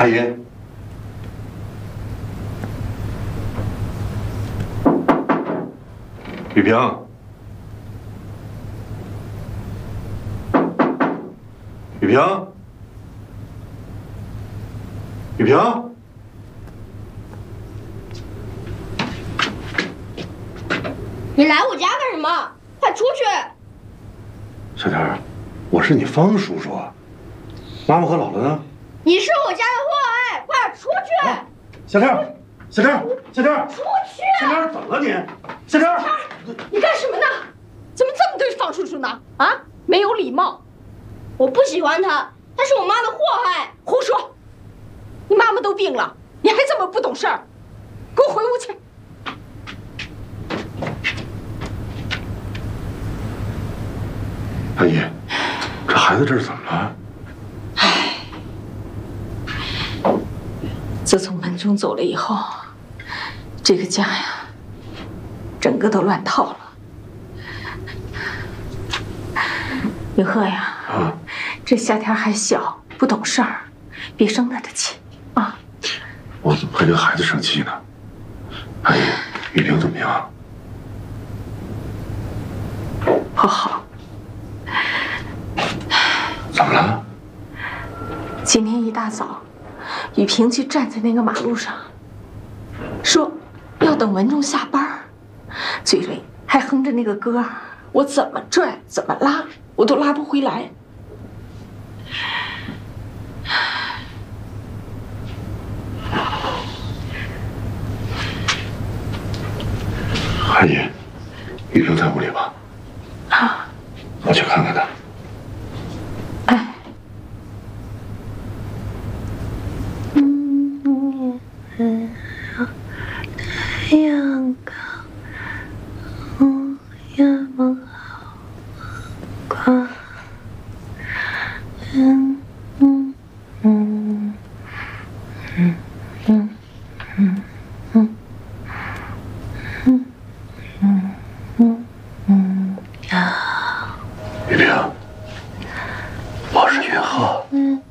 阿姨，雨萍，雨萍，雨萍， 你来我家干什么？快出去！ 小天儿，我是你方叔叔，妈妈和姥姥呢？ 你是我家的祸害，快点出去！ 啊、小天儿，小天儿，小天儿， 出去！ 小天儿，怎么了你？小天儿， 你干什么呢？怎么这么对方叔叔呢？啊，没有礼貌！ 我不喜欢他，他是我妈的祸害。 胡说！你妈妈都病了，你还这么不懂事儿？给我回屋去！ 阿姨，这孩子这是怎么了？ 唉，自从文忠走了以后，这个家呀，整个都乱套了。云鹤呀，这夏天还小，不懂事儿，别生他的气啊！ 我怎么会跟孩子生气呢？阿姨，雨萍怎么样？ 不好。 怎么了？ 今天一大早，雨萍去站在那个马路上，说要等文忠下班，嘴里还哼着那个歌，我怎么拽怎么拉，我都拉不回来。 阿姨，雨萍在屋里吧？ 啊， 我去看看她。 哎。 太阳高，夜梦好光。 雨萍，我是云鹤。